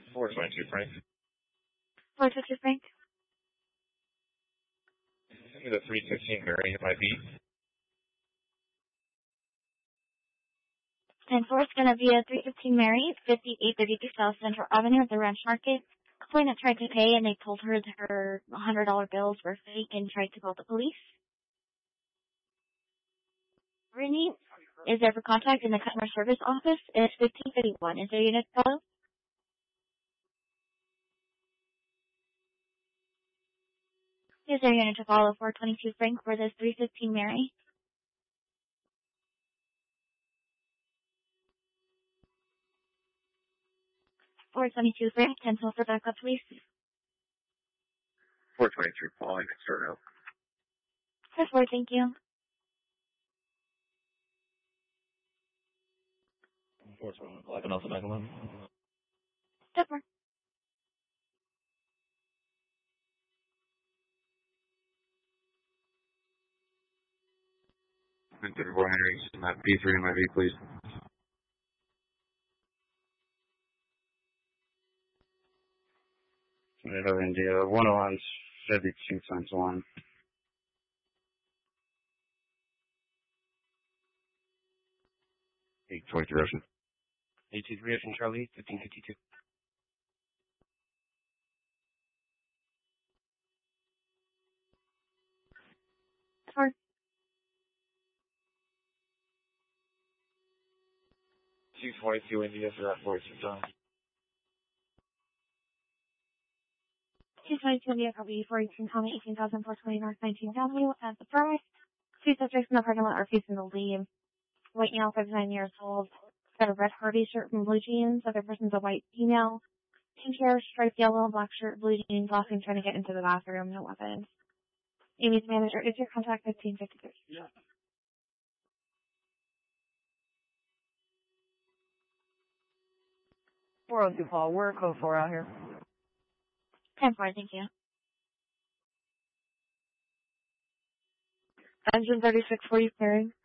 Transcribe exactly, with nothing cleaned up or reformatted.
four twenty-two, Frank. four twenty-two, Frank. Send me the three fifteen Mary if I beat. ten four, it's going to be a three fifteen Mary, fifty-eight thirty-two South Central Avenue at the Ranch Market. Complainant tried to pay, and they told her that her one hundred dollar bills were fake and tried to call the police. Brittany is there for contact in the customer service office. It's fifteen fifty-one. Is there a unit to follow? Is there a unit to follow? four twenty-two Frank for this three fifteen Mary. four twenty-two Frank, ten for backup, please. four twenty-two, calling at start out. That's four, thank you. four twenty-one, I can also back eleven. That's four. thirty-four Henry, B three in my V, please. India, one oh one, fifty-two times one. eight twenty-three Ocean. eight two three Ocean, Charlie, fifteen fifty-two. Four. two twenty-two India for that forty-two times. two twenty-two India, copy four eighteen, Tommy, eighteen thousand four twenty North nineteenth Avenue at the price. Two subjects in the parking lot are facing the lead. White male, fifty-nine years old. Got a red Harvey shirt and blue jeans. Other person's a white female. Pink hair, striped yellow, black shirt, blue jeans. Last thing trying to get into the bathroom. No weapons. Amy's manager is your contact fifteen fifty-three. Yeah. four oh two Paul, we're code four out here. ten four, thank you. Engine thirty-six forty pairing.